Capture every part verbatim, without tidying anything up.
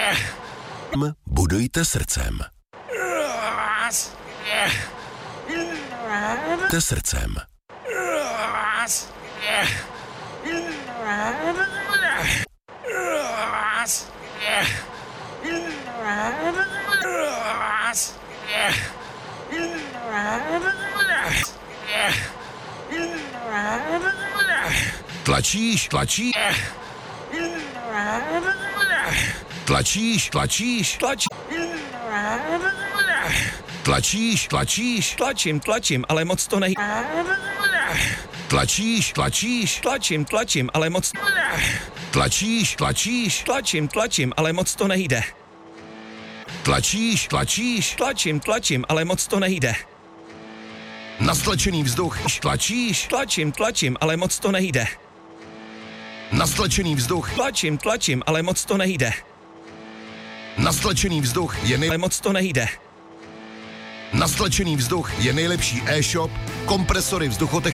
Budujte srdcem. Te srdcem. Tlačíš, tlačíš. Tlačíš, tlačíš, tlačíš. Tlačíš, tlačíš. Tlačím, tlačím, ale moc to nejde. Tlačíš, tlačíš. Tlačím, tlačím, ale moc... Tlačíš, tlačíš. Tlačím, tlačím, ale moc to nejde. Tlačíš, tlačíš. Tlačím, tlačím, ale moc to nejde. Na stlačený vzduch. Tlačíš. Tlačím, tlačím, ale moc to nejde. Na stlačený vzduch. Tlačím, tlačím, ale moc to nejde. Na stlačený vzduch je nej... Ale moc to nejde. Na stlačený vzduch je nejlepší e-shop, kompresory vzduchotech...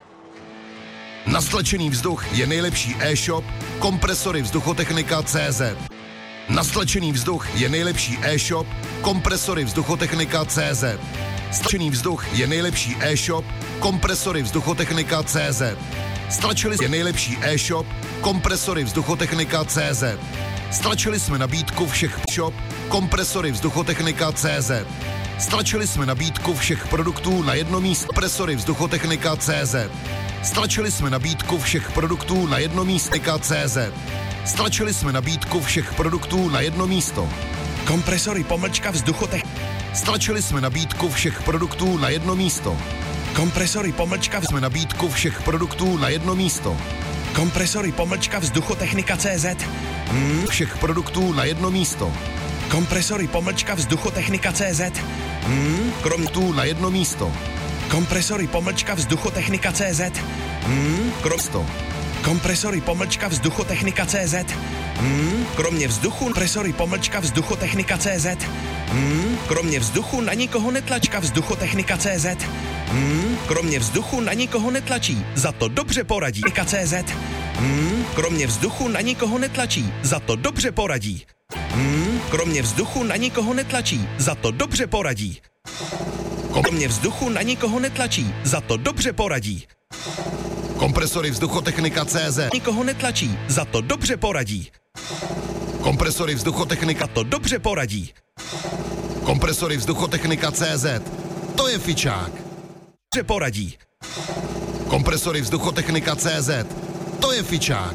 Na stlačený vzduch je nejlepší e-shop, kompresory vzduchotechnika tečka cé zet. Na stlačený vzduch je nejlepší e-shop, kompresory vzduchotechnika tečka cé zet. Stlačený vzduch je nejlepší e-shop, kompresory vzduchotechnika tečka cé zet. Stlačili je nejlepší e-shop, kompresory vzduchotechnika tečka cé zet. Stlačili jsme nabídku všech shop, kompresory vzduchotechnika tečka cé zet. Stlačili jsme nabídku všech produktů na jedno místo, kompresory vzduchotechnika tečka cé zet. Stlačili jsme nabídku všech produktů na jedno místo, cé zet. Stlačili jsme nabídku všech produktů na jedno místo. Kompresory pomlčka vzduchotech... Stlačili jsme nabídku všech produktů na jedno místo. Kompresory pomlčka... Jsme nabídku všech produktů na jedno místo. Kompresory pomlčka vzduchotechnika tečka cé zet. Hmm. Všech produktů na jedno místo. Kompresory pomlčka vzduchotechnika tečka cé zet. Hmm. Krom tu na jedno místo. Kompresory pomlčka vzduchotechnika tečka cé zet. Hmm. Krom to. Kompresory pomlčka vzduchotechnika tečka cé zet. Hmm. Kromě vzduchu, kompresory pomlčka vzduchotechnika tečka cé zet. Hmm. Kromě vzduchu na nikoho netlačka vzduchotechnika tečka cé zet. Hmm. Kromě vzduchu na nikoho netlačí, za to dobře poradí. tečka cé zet. Hmm. Kromě vzduchu na nikoho netlačí, za to dobře poradí. Hmm. Kromě vzduchu na nikoho netlačí, za to dobře poradí. Kromě vzduchu na nikoho netlačí, za to dobře poradí. Kompresory vzduchotechnika tečka cé zet. Nikoho netlačí, za to dobře poradí. Kompresory vzduchotechnika to dobře poradí. Kompresory vzduchotechnika tečka cé zet. To je fičák. Dobře poradí. Kompresory vzduchotechnika tečka cé zet. To je fičák.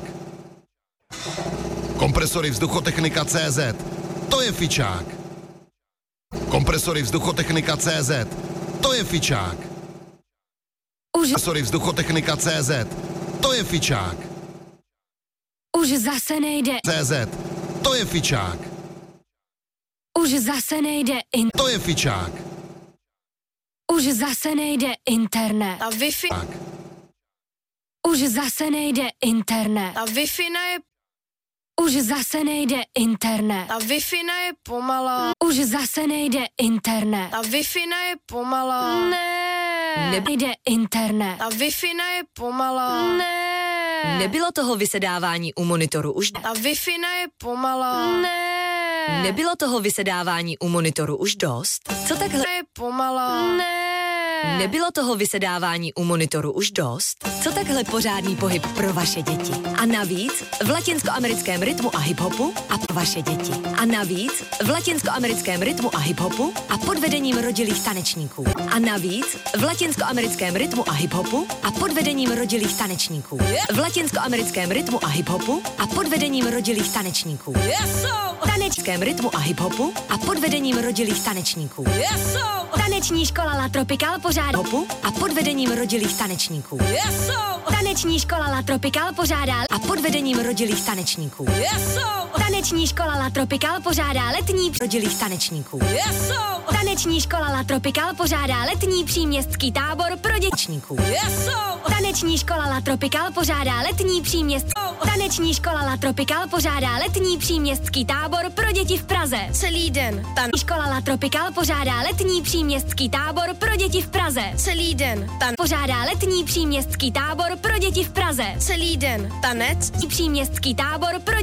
Kompresory vzduchotechnika tečka cé zet. To je fičák. Kompresory vzduchotechnika tečka cé zet. To je fičák. Už... Kompresory vzduchotechnika tečka cé zet. To je fičák. Už zase nejde. cé zet. To je fičák. Už zase nejde in... To je fičák. Už zase nejde internet. A Wi-Fi... Tak. Už zase nejde internet. A Wi-Fi je... Už zase nejde internet. A Wi-Fi je pomalá. Už zase nejde internet. A Wi-Fi je pomalá. Ne. Nejde internet. A Wi-Fi je pomalá. Ne. Nebylo toho vysedávání u monitoru už... A Wi-Fi je pomalá. Ne. Nebylo toho vysedávání u monitoru už dost? Co takhle... Je pomalá. Ne. Nebylo toho vysedávání u monitoru už dost? Co takhle pořádný pohyb pro vaše děti? A navíc v latinskoamerickém rytmu a hiphopu a pro vaše děti. A navíc v latinskoamerickém rytmu a hiphopu a pod vedením rodilých tanečníků. A navíc v latinskoamerickém rytmu a hiphopu a pod vedením rodilých tanečníků. V latinskoamerickém rytmu a hiphopu a pod vedením rodilých tanečníků. V tanečském rytmu a hiphopu a pod vedením rodilých tanečníků. Taneční škola La Tropical pořádá Hopu a pod vedením rodilých tanečníků. Taneční škola La Tropical pořádá A pod vedením rodilých tanečníků. Taneční škola La Tropical pořádá letní Rodilých tanečníků. Taneční škola La Tropical pořádá letní příměstský tábor pro dětečníků. Taneční škola La Tropical pořádá letní příměst. Taneční škola La Tropical pořádá letní příměstský tábor pro děti v Praze. Celý den. Tan... Škola La Tropical pořádá letní příměstský tábor pro děti v Praze. Celý den. Tan... Pořádá letní příměstský tábor pro děti v Praze. Celý den. Tanec. Příměstský tábor pro